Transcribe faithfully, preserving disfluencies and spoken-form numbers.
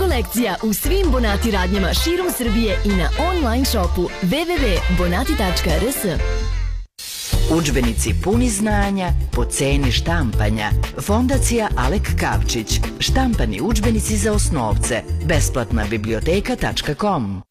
kolekcija u svim Bonati radnjama širom Srbije i na online shopu w w w tačka bonati tačka r s. Udžbenici puni znanja po ceni štampanja. Fondacija Alek Kavčić. Štampani udžbenici za osnovce. Besplatna biblioteka tačka com.